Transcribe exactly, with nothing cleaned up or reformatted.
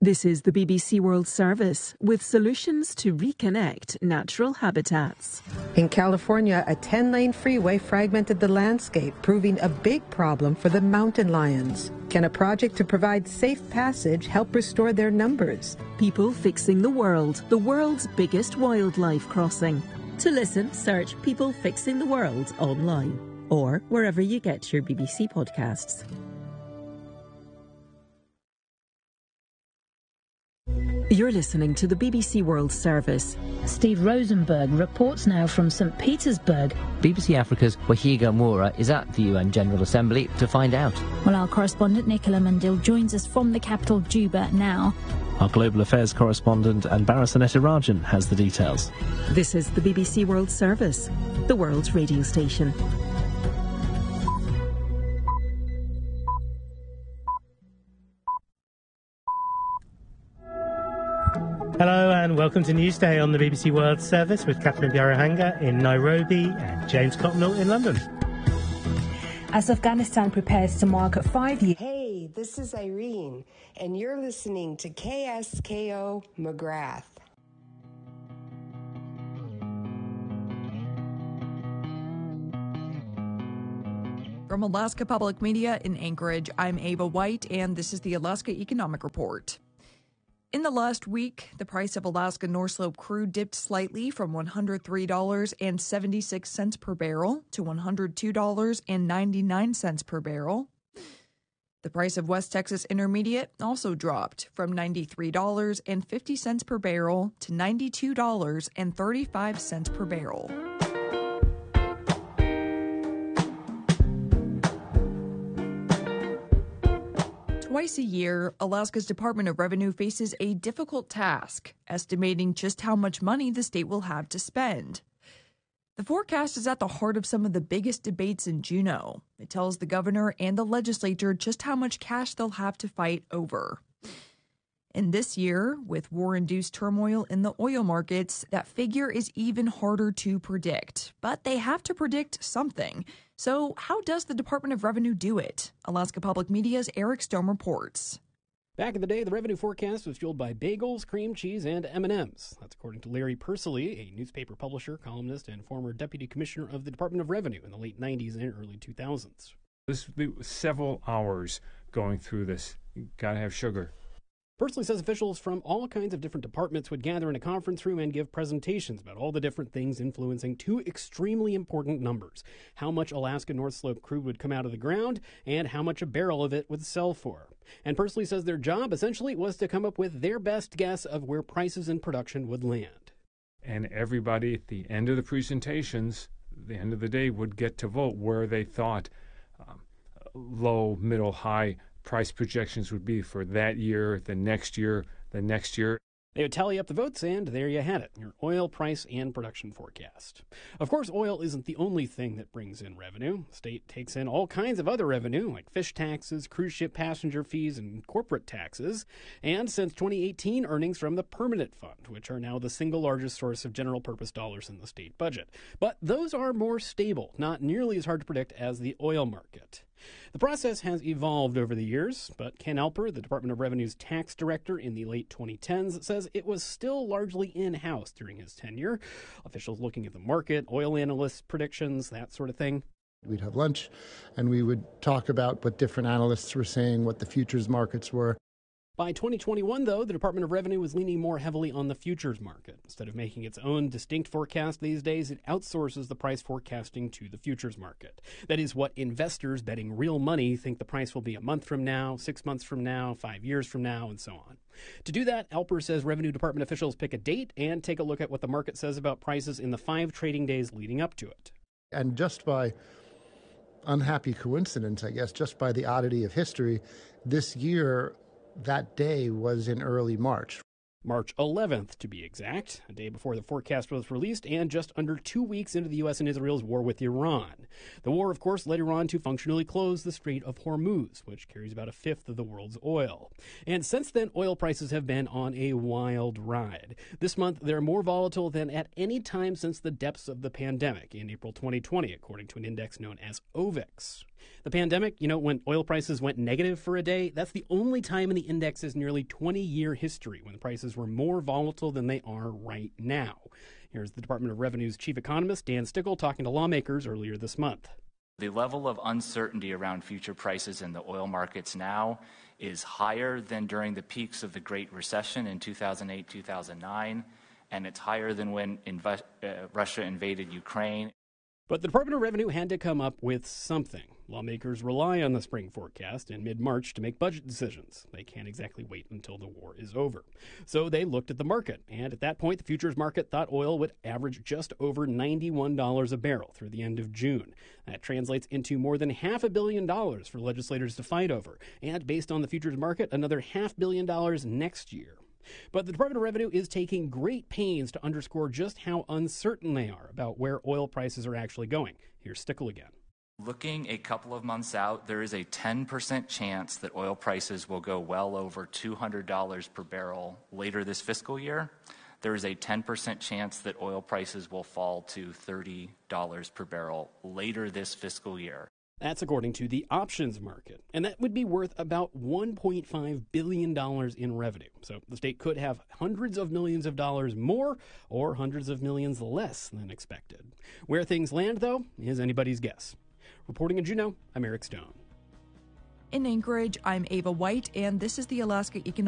This is the B B C World Service with solutions to reconnect natural habitats. In California, a ten-lane freeway fragmented the landscape, proving a big problem for the mountain lions. Can a project to provide safe passage help restore their numbers? People Fixing the World, the world's biggest wildlife crossing. To listen, search People Fixing the World online or wherever you get your B B C podcasts. You're listening to the B B C World Service. Steve Rosenberg reports now from Saint Petersburg. B B C Africa's Wahiga Moura is at the U N General Assembly to find out. Well, our correspondent Nicola Mandil joins us from the capital, Juba, now. Our global affairs correspondent Anbara Sanetirajan has the details. This is the B B C World Service, the world's radio station. Hello and welcome to Newsday on the B B C World Service with Catherine Biarahanga in Nairobi and James Cotnell in London. As Afghanistan prepares to mark five years. Hey, this is Irene, and you're listening to K S K O McGrath. From Alaska Public Media in Anchorage, I'm Ava White, and this is the Alaska Economic Report. In the last week, the price of Alaska North Slope crude dipped slightly from one hundred three dollars and seventy-six cents per barrel to one hundred two dollars and ninety-nine cents per barrel. The price of West Texas Intermediate also dropped from ninety-three dollars and fifty cents per barrel to ninety-two dollars and thirty-five cents per barrel. Twice a year, Alaska's Department of Revenue faces a difficult task, estimating just how much money the state will have to spend. The forecast is at the heart of some of the biggest debates in Juneau. It tells the governor and the legislature just how much cash they'll have to fight over. And this year, with war-induced turmoil in the oil markets, that figure is even harder to predict. But they have to predict something. So how does the Department of Revenue do it? Alaska Public Media's Eric Stone reports. Back in the day, the revenue forecast was fueled by bagels, cream cheese, and M and M's. That's according to Larry Persily, a newspaper publisher, columnist, and former deputy commissioner of the Department of Revenue in the late nineties and early two thousands. This would be several hours going through this. You gotta have sugar. Persily says officials from all kinds of different departments would gather in a conference room and give presentations about all the different things influencing two extremely important numbers: how much Alaska North Slope crude would come out of the ground and how much a barrel of it would sell for. And Persily says their job essentially was to come up with their best guess of where prices and production would land. And everybody at the end of the presentations, the end of the day, would get to vote where they thought um, low, middle, high price projections would be for that year, the next year, the next year. They would tally up the votes, and there you had it, your oil price and production forecast. Of course, oil isn't the only thing that brings in revenue. The state takes in all kinds of other revenue, like fish taxes, cruise ship passenger fees, and corporate taxes. And since twenty eighteen, earnings from the Permanent Fund, which are now the single largest source of general-purpose dollars in the state budget. But those are more stable, not nearly as hard to predict as the oil market. The process has evolved over the years, but Ken Alper, the Department of Revenue's tax director in the late twenty tens, says it was still largely in-house during his tenure. Officials looking at the market, oil analysts' predictions, that sort of thing. We'd have lunch, and we would talk about what different analysts were saying, what the futures markets were. By twenty twenty-one, though, the Department of Revenue was leaning more heavily on the futures market. Instead of making its own distinct forecast these days, it outsources the price forecasting to the futures market. That is what investors betting real money think the price will be a month from now, six months from now, five years from now, and so on. To do that, Alper says Revenue Department officials pick a date and take a look at what the market says about prices in the five trading days leading up to it. And just by unhappy coincidence, I guess, just by the oddity of history, this year, that day was in early March. March eleventh, to be exact, a day before the forecast was released and just under two weeks into the U S and Israel's war with Iran. The war, of course, led Iran to functionally close the Strait of Hormuz, which carries about a fifth of the world's oil. And since then, oil prices have been on a wild ride. This month, they're more volatile than at any time since the depths of the pandemic in April twenty twenty, according to an index known as O V I X. The pandemic, you know, when oil prices went negative for a day, that's the only time in the index's nearly twenty-year history when the prices were more volatile than they are right now. Here's the Department of Revenue's chief economist, Dan Stickle, talking to lawmakers earlier this month. The level of uncertainty around future prices in the oil markets now is higher than during the peaks of the Great Recession in two thousand eight, two thousand nine, and it's higher than when inv- uh, Russia invaded Ukraine. But the Department of Revenue had to come up with something. Lawmakers rely on the spring forecast in mid-March to make budget decisions. They can't exactly wait until the war is over. So they looked at the market, and at that point, the futures market thought oil would average just over ninety-one dollars a barrel through the end of June. That translates into more than half a billion dollars for legislators to fight over, and based on the futures market, another half billion dollars next year. But the Department of Revenue is taking great pains to underscore just how uncertain they are about where oil prices are actually going. Here's Stickle again. Looking a couple of months out, there is a ten percent chance that oil prices will go well over two hundred dollars per barrel later this fiscal year. There is a ten percent chance that oil prices will fall to thirty dollars per barrel later this fiscal year. That's according to the options market, and that would be worth about one point five billion dollars in revenue. So the state could have hundreds of millions of dollars more or hundreds of millions less than expected. Where things land, though, is anybody's guess. Reporting in Juneau, I'm Eric Stone. In Anchorage, I'm Ava White, and this is the Alaska Economic